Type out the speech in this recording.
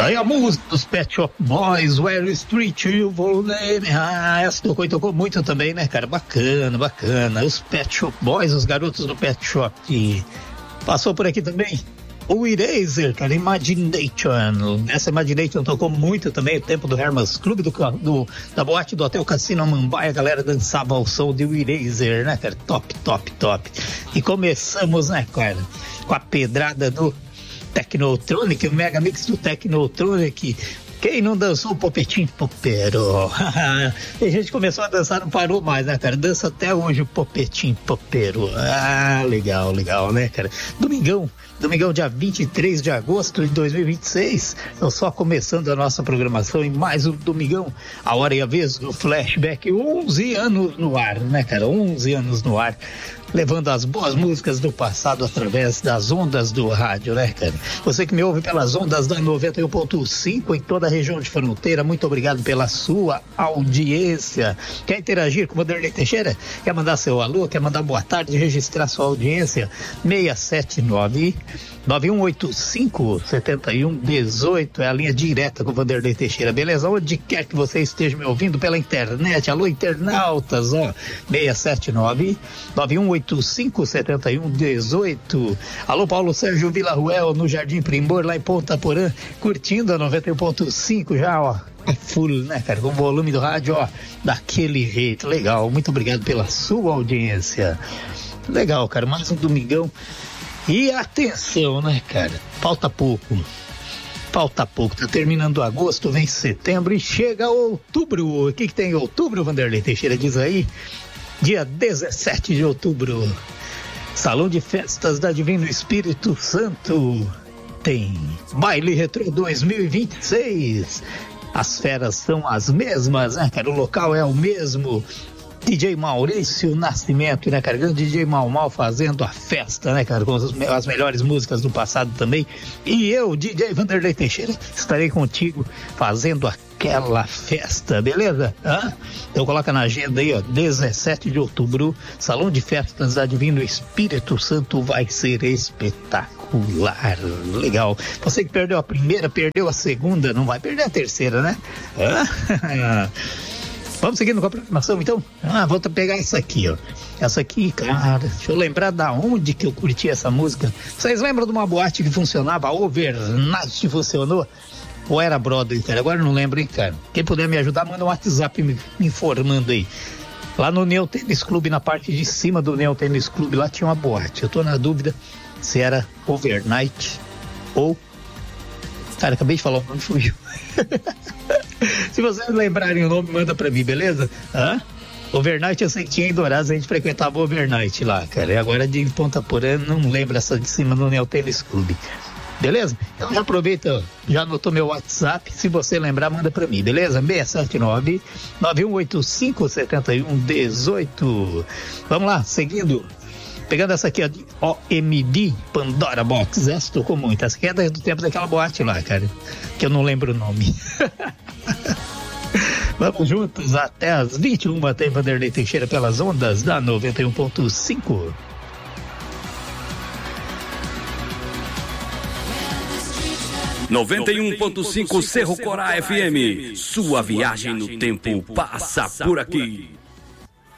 Aí a música dos Pet Shop Boys, Where Street You Name. Essa tocou muito também, né, cara? Bacana. Os Pet Shop Boys, os garotos do Pet Shop. E passou por aqui também o Eraser, cara, Imagination. Essa Imagination tocou muito também, o tempo do Herman's Club, da boate do Hotel Cassino Mumbai, a galera dançava ao som de Eraser, né, cara? Top. E começamos, né, cara, com a pedrada do Technotronic, o mega mix do Technotronic. Quem não dançou o Popetim Popero? E a gente começou a dançar, não parou mais, né, cara? Dança até hoje o Popetim Popero. Legal, né, cara? Domingão, dia 23 de agosto de 2026. Então, só começando a nossa programação em mais um Domingão, a hora e a vez do Flashback. 11 anos no ar, né, cara? 11 anos no ar, levando as boas músicas do passado através das ondas do rádio, né, cara? Você que me ouve pelas ondas da 91.5 em toda a região de fronteira, muito obrigado pela sua audiência. Quer interagir com o Vanderlei Teixeira? Quer mandar seu alô? Quer mandar boa tarde? Registrar sua audiência? 679-9185-7118 é a linha direta com o Vanderlei Teixeira, beleza? Onde quer que você esteja me ouvindo pela internet, alô internautas, ó, 679-9185-7118. Alô Paulo Sérgio Villarruel no Jardim Primor, lá em Ponta Porã, curtindo a 91.5 já, ó, full, né, cara, com o volume do rádio, ó, daquele jeito, legal, muito obrigado pela sua audiência. Legal, cara, mais um domingão. E atenção, né, cara? Falta pouco, tá terminando agosto, vem setembro e chega outubro. O que tem em outubro, Vanderlei Teixeira? Diz aí. Dia 17 de outubro, Salão de Festas da Divino Espírito Santo tem Baile Retro 2026. As feras são as mesmas, né, cara? O local é o mesmo. DJ Maurício Nascimento, né, cara? Grande DJ Mal fazendo a festa, né, cara? Com as melhores músicas do passado também. E eu, DJ Vanderlei Teixeira, estarei contigo fazendo aquela festa, beleza? Então coloca na agenda aí, ó, 17 de outubro, Salão de Festas da Divino Espírito Santo, vai ser espetacular. Legal. Você que perdeu a primeira, perdeu a segunda, não vai perder a terceira, né? Vamos seguindo com a programação, então? Vou pegar essa aqui, ó. Essa aqui, cara, deixa eu lembrar da onde que eu curti essa música. Vocês lembram de uma boate que funcionava? Overnight funcionou? Ou era Broadway, cara? Agora eu não lembro, hein, cara? Quem puder me ajudar, manda um WhatsApp me informando aí. Lá no Neo Tênis Clube, na parte de cima do Neo Tênis Clube, lá tinha uma boate. Eu tô na dúvida se era Overnight ou... Cara, acabei de falar o nome, fugiu. Se vocês lembrarem o nome, manda pra mim, beleza? Overnight eu sei que tinha em Dourados, a gente frequentava Overnight lá, cara. E agora de Ponta Porã, não lembro essa de cima do Neo Tênis Clube. Beleza? Então já aproveita, já anotou meu WhatsApp, se você lembrar, manda pra mim, beleza? 679-9185-7118. Vamos lá, seguindo. Pegando essa aqui, ó, OMD Pandora Box. Essa tocou muito. Essa aqui é do tempo daquela boate lá, cara, que eu não lembro o nome. Vamos juntos até as 21. Tem Vanderlei Teixeira pelas ondas da 91.5. Noventa e 1.5 Cerro Corá FM. Sua viagem no tempo passa por aqui.